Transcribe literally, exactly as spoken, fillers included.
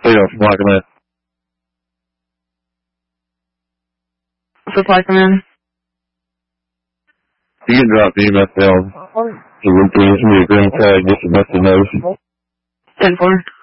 Hey, uh, Supply Command. Supply Command. You can drop the E M S down to routine, me a green tag, just a message notice. ten four.